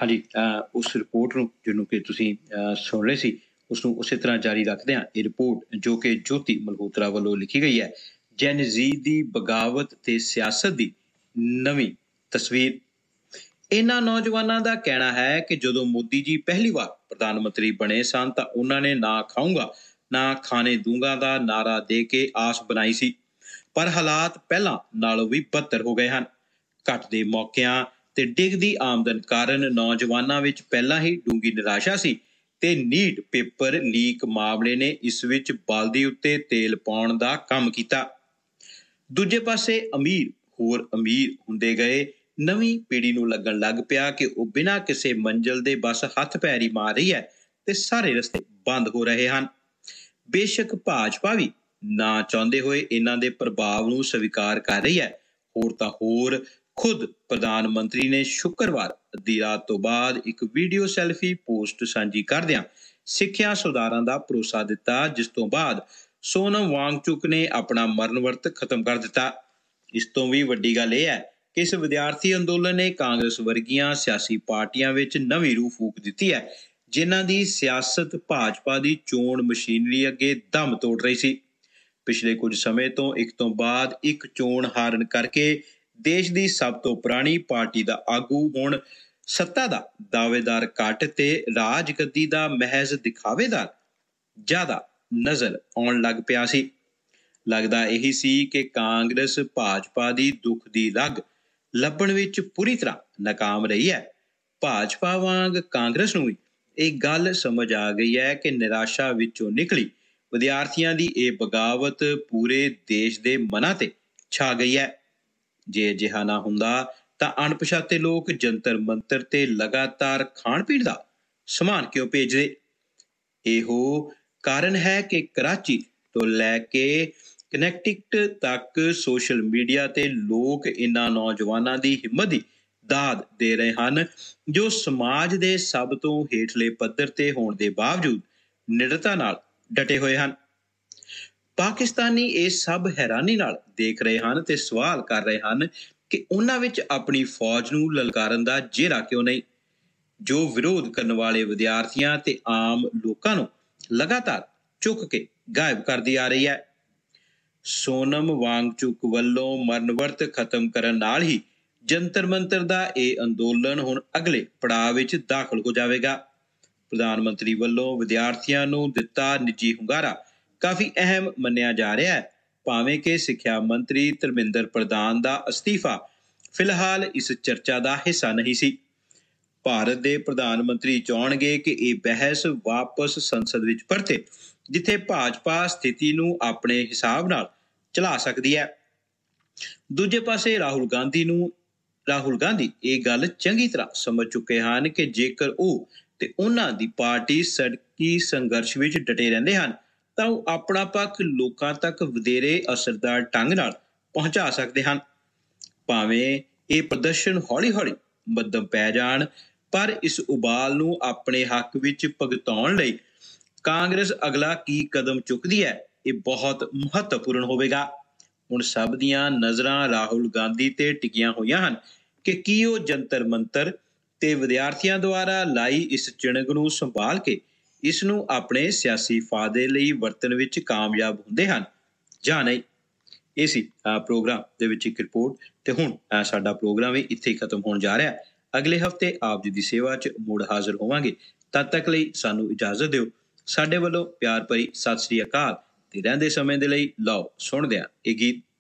ਹਾਂਜੀ ਉਸ ਰਿਪੋਰਟ ਨੂੰ ਜਿਹਨੂੰ ਕਿ ਤੁਸੀਂ ਸੁਣ ਰਹੇ ਸੀ ਉਸਨੂੰ ਉਸੇ ਤਰ੍ਹਾਂ ਜਾਰੀ ਰੱਖਦੇ ਹਾਂ। ਇਹ ਰਿਪੋਰਟ ਜੋ ਕਿ ਜੋਤੀ ਮਲਹੋਤਰਾ ਵੱਲੋਂ ਲਿਖੀ ਗਈ ਹੈ, ਜੈਨ ਜ਼ੀ ਦੀ ਬਗਾਵਤ ਤੇ ਸਿਆਸਤ ਦੀ ਨਵੀਂ ਤਸਵੀਰ। ਇਹਨਾਂ ਨੌਜਵਾਨਾਂ ਦਾ ਕਹਿਣਾ ਹੈ ਕਿ ਜਦੋਂ ਮੋਦੀ ਜੀ ਪਹਿਲੀ ਵਾਰ ਪ੍ਰਧਾਨ ਮੰਤਰੀ ਬਣੇ ਸਨ ਤਾਂ ਉਹਨਾਂ ਨੇ ਨਾ ਖਾਊਂਗਾ ਨਾ ਖਾਣੇ ਦੂੰਗਾ ਦਾ ਨਾਰਾ ਦੇ ਕੇ ਆਸ ਬਣਾਈ ਸੀ, ਪਰ ਹਾਲਾਤ ਪਹਿਲਾਂ ਨਾਲੋਂ ਵੀ ਬਦਤਰ ਹੋ ਗਏ ਹਨ। ਘਟਦੇ ਮੌਕਿਆਂ ਤੇ ਡਿੱਗਦੀ ਆਮਦਨ ਕਾਰਨ ਨੌਜਵਾਨਾਂ ਵਿੱਚ ਪਹਿਲਾਂ ਹੀ ਡੂੰਘੀ ਨਿਰਾਸ਼ਾ ਸੀ ਤੇ ਨੀਟ ਪੇਪਰ ਲੀਕ ਮਾਮਲੇ ਨੇ ਇਸ ਵਿੱਚ ਬਲਦੀ ਉੱਤੇ ਤੇਲ ਪਾਉਣ ਦਾ ਕੰਮ ਕੀਤਾ। ਦੂਜੇ ਪਾਸੇ ਅਮੀਰ ਹੋਰ ਅਮੀਰ ਹੁੰਦੇ ਗਏ। ਨਵੀਂ ਪੀੜ੍ਹੀ ਨੂੰ ਲੱਗਣ ਲੱਗ ਪਿਆ ਕਿ ਉਹ ਬਿਨਾਂ ਕਿਸੇ ਮੰਜ਼ਿਲ ਦੇ ਬਸ ਹੱਥ ਪੈਰ ਹੀ ਮਾਰ ਰਹੀ ਹੈ ਤੇ ਸਾਰੇ ਰਸਤੇ ਬੰਦ ਹੋ ਰਹੇ ਹਨ। ਬੇਸ਼ੱਕ ਭਾਜਪਾ ਵੀ ਨਾ ਚਾਹੁੰਦੇ ਹੋਏ ਇਹਨਾਂ ਦੇ ਪ੍ਰਭਾਵ ਨੂੰ ਸਵੀਕਾਰ ਕਰ ਰਹੀ ਹੈ। ਹੋਰ ਤਾਂ ਹੋਰ ਖੁਦ ਪ੍ਰਧਾਨ ਮੰਤਰੀ ਨੇ ਸ਼ੁੱਕਰਵਾਰ ਅੱਧੀ ਰਾਤ ਤੋਂ ਬਾਅਦ ਇੱਕ ਵੀਡੀਓ ਸੈਲਫੀ ਪੋਸਟ ਸਾਂਝੀ ਕਰਦਿਆਂ ਸਿੱਖਿਆ ਸੁਧਾਰਾਂ ਦਾ ਭਰੋਸਾ ਦਿੱਤਾ, ਜਿਸ ਤੋਂ ਬਾਅਦ ਸੋਨਮ ਵਾਂਗਚੁਕ ਨੇ ਆਪਣਾ ਮਰਨ ਵਰਤ ਖਤਮ ਕਰ ਦਿੱਤਾ। ਇਸ ਤੋਂ ਵੀ ਵੱਡੀ ਗੱਲ ਇਹ ਹੈ ਕਿ ਇਸ ਵਿਦਿਆਰਥੀ ਅੰਦੋਲਨ ਨੇ ਕਾਂਗਰਸ ਵਰਗੀਆਂ ਸਿਆਸੀ ਪਾਰਟੀਆਂ ਵਿੱਚ ਨਵੀਂ ਰੂਹ ਫੂਕ ਦਿੱਤੀ ਹੈ, ਜਿਨ੍ਹਾਂ ਦੀ ਸਿਆਸਤ ਭਾਜਪਾ ਦੀ ਚੋਣ ਮਸ਼ੀਨਰੀ ਅੱਗੇ ਦਮ ਤੋੜ ਰਹੀ ਸੀ। ਪਿਛਲੇ ਕੁਝ ਸਮੇਂ ਤੋਂ ਇੱਕ ਤੋਂ ਬਾਅਦ ਇੱਕ ਚੋਣ ਹਾਰਨ ਕਰਕੇ ਦੇਸ਼ ਦੀ ਸਭ ਤੋਂ ਪੁਰਾਣੀ ਪਾਰਟੀ ਦਾ ਆਗੂ ਹੁਣ ਸੱਤਾ ਦਾ ਦਾਅਵੇਦਾਰ ਘੱਟ ਤੇ ਰਾਜ ਗੱਦੀ ਦਾ ਮਹਿਜ਼ ਦਿਖਾਵੇਦਾਰ ਜ਼ਿਆਦਾ ਨਜ਼ਰ ਆਉਣ ਲੱਗ ਪਿਆ ਸੀ। ਲੱਗਦਾ ਇਹੀ ਸੀ ਕਿ ਕਾਂਗਰਸ ਭਾਜਪਾ ਦੀ ਦੁੱਖ ਦੀ ਲੱਗ ਲੱਭਣ ਵਿੱਚ ਪੂਰੀ ਤਰ੍ਹਾਂ ਨਾਕਾਮ ਰਹੀ ਹੈ। ਭਾਜਪਾ ਵਾਂਗ ਕਾਂਗਰਸ ਨੂੰ ਵੀ ਇਹ ਗੱਲ ਸਮਝ ਆ ਗਈ ਹੈ ਕਿ ਨਿਰਾਸ਼ਾ ਵਿੱਚੋਂ ਨਿਕਲੀ ਵਿਦਿਆਰਥੀਆਂ ਦੀ ਇਹ ਬਗਾਵਤ ਪੂਰੇ ਦੇਸ਼ ਦੇ ਮਨਾਂ ਤੇ ਛਾ ਗਈ ਹੈ। ਜੇ ਅਜਿਹਾ ਨਾ ਹੁੰਦਾ ਤਾਂ ਅਣਪਛਾਤੇ ਲੋਕ ਜੰਤਰ ਮੰਤਰ ਤੇ ਲਗਾਤਾਰ ਖਾਣ ਪੀਣ ਦਾ ਸਮਾਨ ਕਿਉਂ ਭੇਜਦੇ? ਇਹੋ ਕਾਰਨ ਹੈ ਕਿ ਕਰਾਚੀ ਤੋਂ ਲੈ ਕੇ ਕਨੈਕਟਿਕਟ ਤੱਕ ਸੋਸ਼ਲ ਮੀਡੀਆ ਤੇ ਲੋਕ ਇਹਨਾਂ ਨੌਜਵਾਨਾਂ ਦੀ ਹਿੰਮਤ ਦੀ ਦਾਦ ਦੇ ਰਹੇ ਹਨ, ਜੋ ਸਮਾਜ ਦੇ ਸਭ ਤੋਂ ਹੇਠਲੇ ਪੱਧਰ ਤੇ ਹੋਣ ਦੇ ਬਾਵਜੂਦ ਨਿਡਰਤਾ ਨਾਲ ਡਟੇ ਹੋਏ ਹਨ। ਪਾਕਿਸਤਾਨੀ ਇਹ ਸਭ ਹੈਰਾਨੀ ਨਾਲ ਦੇਖ ਰਹੇ ਹਨ ਤੇ ਸਵਾਲ ਕਰ ਰਹੇ ਹਨ ਕਿ ਉਹਨਾਂ ਵਿੱਚ ਆਪਣੀ ਫੌਜ ਨੂੰ ਲਲਕਾਰਨ ਦਾ ਜੇਰਾ ਕਿਉਂ ਨਹੀਂ, ਜੋ ਵਿਰੋਧ ਕਰਨ ਵਾਲੇ ਵਿਦਿਆਰਥੀਆਂ ਤੇ ਆਮ ਲੋਕਾਂ ਨੂੰ ਲਗਾਤਾਰ ਚੁੱਕ ਕੇ ਗਾਇਬ ਕਰਦੀ ਆ ਰਹੀ ਹੈ। ਸੋਨਮ ਵਾਂਗਚੁਕ ਵੱਲੋਂ ਮਰਨ ਵਰਤ ਖਤਮ ਕਰਨ ਨਾਲ ਹੀ ਜੰਤਰ ਮੰਤਰ ਦਾ ਇਹ ਅੰਦੋਲਨ ਹੁਣ ਅਗਲੇ ਪੜਾਅ ਵਿੱਚ ਦਾਖਲ ਹੋ ਜਾਵੇਗਾ। ਪ੍ਰਧਾਨ ਮੰਤਰੀ ਵੱਲੋਂ ਵਿਦਿਆਰਥੀਆਂ ਨੂੰ ਦਿੱਤਾ ਨਿੱਜੀ ਹੁੰਗਾਰਾ ਕਾਫੀ ਅਹਿਮ ਮੰਨਿਆ ਜਾ ਰਿਹਾ ਹੈ, ਭਾਵੇਂ ਕਿ ਸਿੱਖਿਆ ਮੰਤਰੀ ਧਰਮਿੰਦਰ ਪ੍ਰਧਾਨ ਦਾ ਅਸਤੀਫਾ ਫਿਲਹਾਲ ਇਸ ਚਰਚਾ ਦਾ ਹਿੱਸਾ ਨਹੀਂ ਸੀ। ਭਾਰਤ ਦੇ ਪ੍ਰਧਾਨ ਮੰਤਰੀ ਚਾਹੁੰਣਗੇ ਕਿ ਇਹ ਬਹਿਸ ਵਾਪਸ ਸੰਸਦ ਵਿੱਚ ਪਰਤੇ, ਜਿੱਥੇ ਭਾਜਪਾ ਸਥਿਤੀ ਨੂੰ ਆਪਣੇ ਹਿਸਾਬ ਨਾਲ ਚਲਾ ਸਕਦੀ ਹੈ। ਦੂਜੇ ਪਾਸੇ ਰਾਹੁਲ ਗਾਂਧੀ ਇਹ ਗੱਲ ਚੰਗੀ ਤਰ੍ਹਾਂ ਸਮਝ ਚੁੱਕੇ ਹਨ ਕਿ ਜੇਕਰ ਉਹ ਤੇ ਉਹਨਾਂ ਦੀ ਪਾਰਟੀ ਸੜਕੀ ਸੰਘਰਸ਼ ਵਿੱਚ ਡਟੇ ਰਹਿੰਦੇ ਹਨ ਤਾਂ ਉਹ ਆਪਣਾ ਪੱਖ ਲੋਕਾਂ ਤੱਕ ਵਧੇਰੇ ਅਸਰਦਾਰ ਢੰਗ ਨਾਲ ਪਹੁੰਚਾ ਸਕਦੇ ਹਨ। ਭਾਵੇਂ ਇਹ ਪ੍ਰਦਰਸ਼ਨ ਹੌਲੀ-ਹੌਲੀ ਮੱਧਮ ਪੈ ਜਾਣ, ਪਰ ਇਸ ਉਬਾਲ ਨੂੰ ਆਪਣੇ ਹੱਕ ਵਿੱਚ ਭੁਗਤਾਉਣ ਲਈ ਕਾਂਗਰਸ ਅਗਲਾ ਕੀ ਕਦਮ ਚੁੱਕਦੀ ਹੈ, ਇਹ ਬਹੁਤ ਮਹੱਤਵਪੂਰਨ ਹੋਵੇਗਾ। ਹੁਣ ਸਭ ਦੀਆਂ ਨਜ਼ਰਾਂ ਰਾਹੁਲ ਗਾਂਧੀ ਤੇ ਟਿਕੀਆਂ ਹੋਈਆਂ ਹਨ ਕਿ ਕੀ ਉਹ ਜੰਤਰ ਮੰਤਰ ਤੇ ਵਿਦਿਆਰਥੀਆਂ ਦੁਆਰਾ ਲਾਈ ਇਸ ਚਿਣਗ ਨੂੰ ਸੰਭਾਲ ਕੇ ਇਸ ਨੂੰ ਆਪਣੇ ਸਿਆਸੀ ਫਾਇਦੇ ਲਈ ਵਰਤਣ ਵਿੱਚ ਕਾਮਯਾਬ ਹੁੰਦੇ ਹਨ ਜਾਂ ਨਹੀਂ। ਇਹ ਸੀ ਪ੍ਰੋਗਰਾਮ ਦੇ ਵਿੱਚ ਇੱਕ ਰਿਪੋਰਟ, ਤੇ ਹੁਣ ਸਾਡਾ ਪ੍ਰੋਗਰਾਮ ਵੀ ਇੱਥੇ ਹੀ ਖਤਮ ਹੋਣ ਜਾ ਰਿਹਾ। ਅਗਲੇ ਹਫ਼ਤੇ ਆਪ ਜੀ ਦੀ ਸੇਵਾ 'ਚ ਮੁੜ ਹਾਜ਼ਰ ਹੋਵਾਂਗੇ। ਤਦ ਤੱਕ ਲਈ ਸਾਨੂੰ ਇਜਾਜ਼ਤ ਦਿਓ। ਸਾਡੇ ਵੱਲੋਂ ਪਿਆਰ ਭਰੀ ਸਤਿ ਸ੍ਰੀ ਅਕਾਲ ਤੇ ਰਹਿੰਦੇ ਸਮੇਂ ਦੇ ਲਈ ਲਓ ਸੁਣਦੇ ਹਾਂ ਇਹ ਗੀਤ।